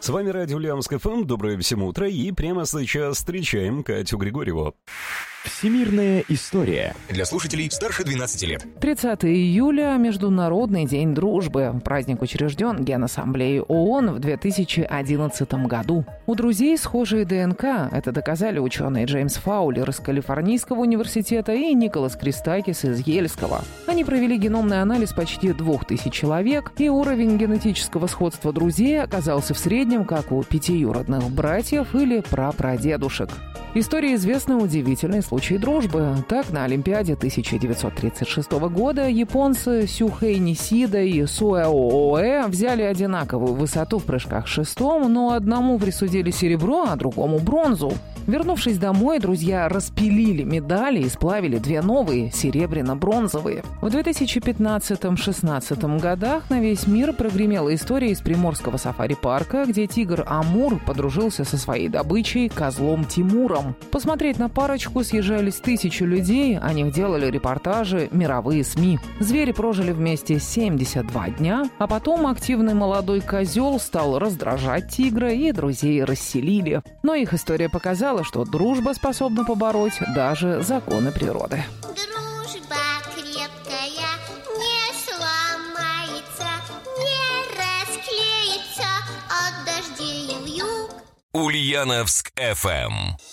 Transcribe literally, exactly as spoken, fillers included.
С вами радио Ульяновск эф эм. Доброе всем утро. И прямо сейчас встречаем Катю Григорьеву. Всемирная история. Для слушателей старше двенадцати лет. тридцатого июля – Международный день дружбы. Праздник учрежден Генассамблеей ООН в две тысячи одиннадцатом году. У друзей схожие ДНК. Это доказали ученые Джеймс Фаулер из Калифорнийского университета и Николас Кристакис из Ельского. Они провели геномный анализ почти двух тысяч человек, и уровень генетического сходства друзей оказался в среднем как у пятиюродных братьев или прапрадедушек. История известна удивительный случай дружбы. Так, на Олимпиаде тысяча девятьсот тридцать шестого года японцы Сюхэй Нисида и Суэо Оэ взяли одинаковую высоту в прыжках шестом, но одному присудили серебро, а другому бронзу. Вернувшись домой, друзья распилили медали и сплавили две новые, серебряно-бронзовые. В две тысячи пятнадцатом-шестнадцатом годах на весь мир прогремела история из приморского сафари-парка, где тигр Амур подружился со своей добычей, козлом Тимуром. Посмотреть на парочку съезжались тысячи людей, о них делали репортажи мировые СМИ. Звери прожили вместе семьдесят два дня, а потом активный молодой козел стал раздражать тигра, и друзей расселили. Но их история показала, что дружба способна побороть даже законы природы. Дружба крепкая не сломается, не расклеится от дождей вьюг. Ульяновск эф эм.